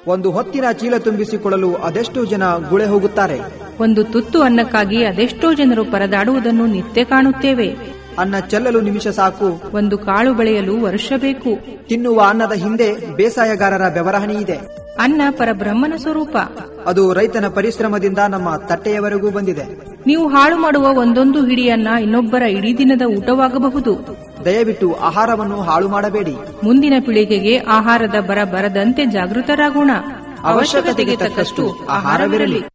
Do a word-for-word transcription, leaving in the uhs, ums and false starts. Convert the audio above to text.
ಒಂದು ಹೊತ್ತಿನ ಚೀಲ ತುಂಬಿಸಿಕೊಳ್ಳಲು ಅದೆಷ್ಟೋ ಜನ ಗುಳೆ ಹೋಗುತ್ತಾರೆ. ಒಂದು ತುತ್ತು ಅನ್ನಕ್ಕಾಗಿ ಅದೆಷ್ಟೋ ಜನರು ಪರದಾಡುವುದನ್ನು ನಿತ್ಯ ಕಾಣುತ್ತೇವೆ. ಅನ್ನ ಚೆಲ್ಲಲು ನಿಮಿಷ ಸಾಕು, ಒಂದು ಕಾಳು ಬೆಳೆಯಲು ವರ್ಷ ಬೇಕು. ತಿನ್ನುವ ಅನ್ನದ ಹಿಂದೆ ಬೇಸಾಯಗಾರರ ಬೆವರಹಣಿ ಇದೆ. ಅನ್ನ ಪರಬ್ರಹ್ಮನ ಸ್ವರೂಪ. ಅದು ರೈತನ ಪರಿಶ್ರಮದಿಂದ ನಮ್ಮ ತಟ್ಟೆಯವರೆಗೂ ಬಂದಿದೆ. ನೀವು ಹಾಳು ಮಾಡುವ ಒಂದೊಂದು ಹಿಡಿಯನ್ನ ಇನ್ನೊಬ್ಬರ ಇಡೀ ದಿನದ ಊಟವಾಗಬಹುದು. ದಯವಿಟ್ಟು ಆಹಾರವನ್ನು ಹಾಳು ಮಾಡಬೇಡಿ. ಮುಂದಿನ ಪೀಳಿಗೆಗೆ ಆಹಾರದ ಬರ ಬರದಂತೆ ಜಾಗೃತರಾಗೋಣ. ಅವಶ್ಯಕತೆಗೆ ತಕ್ಕಷ್ಟು ಆಹಾರವಿರಲಿ.